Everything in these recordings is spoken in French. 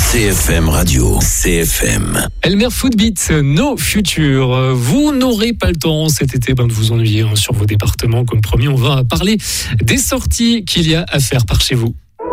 CFM Radio, CFM. Elmer Footbeat, nos futurs. Vous n'aurez pas le temps cet été de vous ennuyer sur vos départements. Comme promis, on va parler des sorties qu'il y a à faire par chez vous.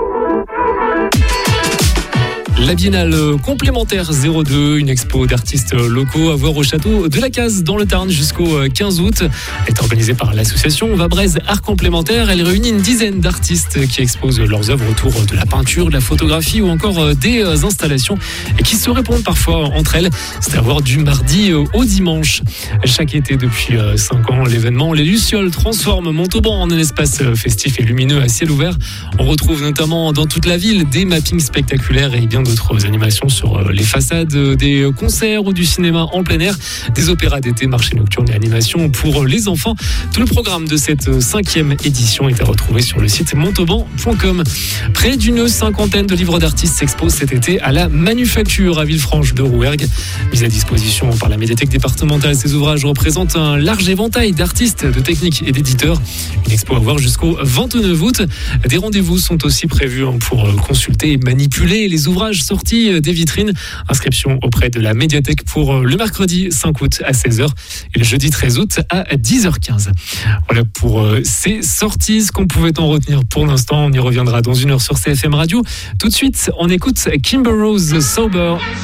La Biennale complémentaire 02, une expo d'artistes locaux à voir au château de la Case dans le Tarn jusqu'au 15 août. Elle est organisée par l'association Vabrez Art Complémentaire. Elle réunit une dizaine d'artistes qui exposent leurs œuvres autour de la peinture, de la photographie ou encore des installations et qui se répondent parfois entre elles. C'est à voir du mardi au dimanche. Chaque été depuis 5 ans, l'événement Les Lucioles transforme Montauban en un espace festif et lumineux à ciel ouvert. On retrouve notamment dans toute la ville des mappings spectaculaires et bien d'autres animations sur les façades, des concerts ou du cinéma en plein air, des opéras d'été, marchés nocturnes et animations pour les enfants. Tout le programme de cette 5e édition est à retrouver sur le site montauban.com. Près d'une cinquantaine de livres d'artistes s'exposent cet été à la Manufacture à Villefranche de Rouergue. Mise à disposition par la médiathèque départementale, ces ouvrages représentent un large éventail d'artistes, de techniques et d'éditeurs. Une expo à voir jusqu'au 29 août. Des rendez-vous sont aussi prévus pour consulter et manipuler les ouvrages sortie des vitrines. Inscription auprès de la médiathèque pour le mercredi 5 août à 16h et le jeudi 13 août à 10h15. Voilà pour ces sorties, ce qu'on pouvait en retenir pour l'instant. On y reviendra dans une heure sur CFM Radio. Tout de suite, on écoute Kimber Rose Sober.